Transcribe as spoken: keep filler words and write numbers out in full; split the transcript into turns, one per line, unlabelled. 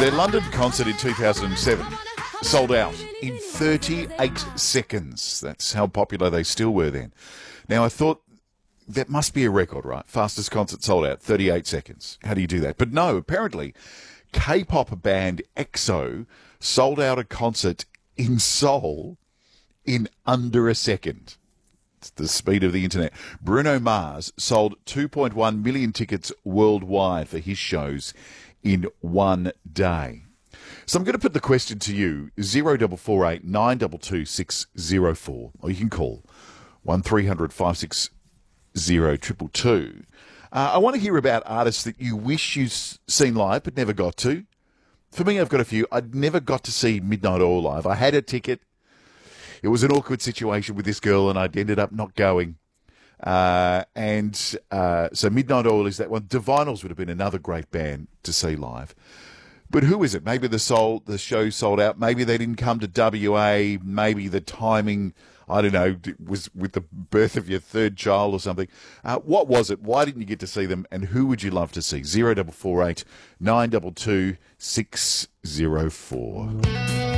Their London concert in two thousand seven sold out in thirty-eight seconds. That's how popular they still were then. Now, I thought that must be a record, right? Fastest concert sold out, thirty-eight seconds. How do you do that? But no, apparently K-pop band EXO sold out a concert in Seoul in under a second. It's the speed of the internet. Bruno Mars sold two point one million tickets worldwide for his shows in one day. So I'm going to put the question to you, zero four four eight nine two two six zero four, or you can call one three hundred five six zero two two two. Uh, I want to hear about artists that you wish you'd seen live but never got to. For me, I've got a few. I'd never got to see Midnight Oil live. I had a ticket. It was an awkward situation with this girl, and I ended up not going. Uh, and uh, so Midnight Oil is that one. Divinyls would have been another great band to see live. But who is it? Maybe the soul, the show sold out. Maybe they didn't come to W A. Maybe the timing, I don't know, was with the birth of your third child or something. Uh, what was it? Why didn't you get to see them? And who would you love to see? zero four four eight nine two two six zero four.